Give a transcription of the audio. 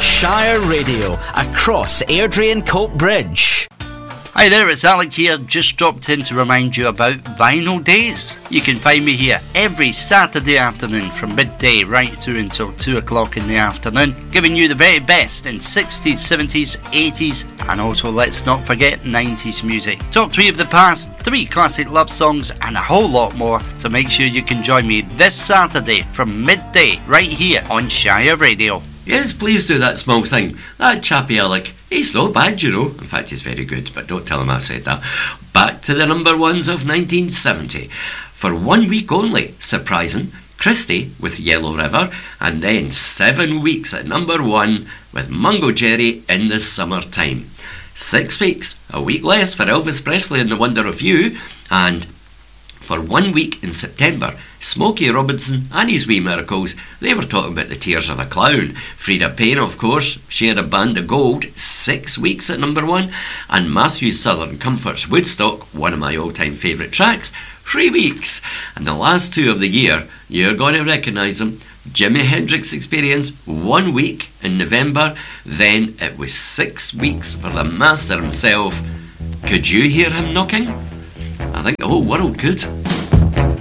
Shire Radio, across Airdrie and Cope Bridge. Hi there, it's Alec here, just dropped in to remind you about Vinyl Days. You can find me here every Saturday afternoon from midday right through until 2 o'clock in the afternoon, giving you the very best in 60s, 70s, 80s, and also, let's not forget, 90s music. Top 3 of the past, 3 classic love songs, and a whole lot more, so make sure you can join me this Saturday from midday right here on Shire Radio. Yes, please do that small thing. That chappie Alec, he's not bad, you know. In fact, he's very good, but don't tell him I said that. Back to the number ones of 1970. For 1 week only, surprising, Christie with Yellow River, and then 7 weeks at number 1 with Mungo Jerry in the Summertime. 6 weeks, a week less for Elvis Presley and The Wonder of You, and for 1 week in September, Smokey Robinson and his Wee Miracles, they were talking about the tears of a clown. Frida Payne, of course, she had a band of gold, 6 weeks at number 1, and Matthew Southern Comfort's Woodstock, one of my all-time favourite tracks, 3 weeks. And the last 2 of the year, you're going to recognise them. Jimi Hendrix Experience, 1 week in November, then it was 6 weeks for the master himself. Could you hear him knocking? I think the whole world could.